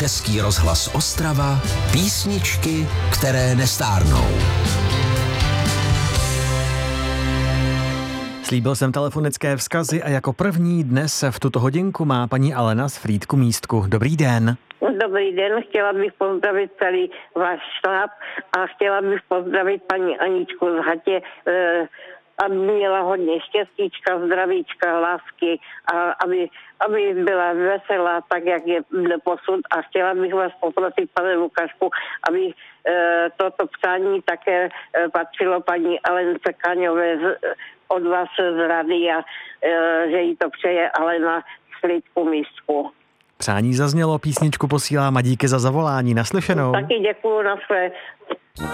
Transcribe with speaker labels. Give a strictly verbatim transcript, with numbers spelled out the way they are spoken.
Speaker 1: Český rozhlas Ostrava, písničky, které nestárnou.
Speaker 2: Slíbil jsem telefonické vzkazy a jako první dnes v tuto hodinku má paní Alena z Frýdku Místku. Dobrý den.
Speaker 3: Dobrý den, chtěla bych pozdravit celý váš štáb a chtěla bych pozdravit paní Aničku z Hatě, eh, aby měla hodně štěstíčka, zdravíčka, lásky a aby, aby byla veselá tak, jak je doposud. A chtěla bych vás poprosit, pane Lukašku, aby eh, toto přání také eh, patřilo paní Alence Kaňové z, od vás z radia, eh, že jí to přeje Alena z Frýdku Místku.
Speaker 2: Přání zaznělo, písničku posílám a díky za zavolání. Naslyšenou.
Speaker 3: Taky děkuju, na své.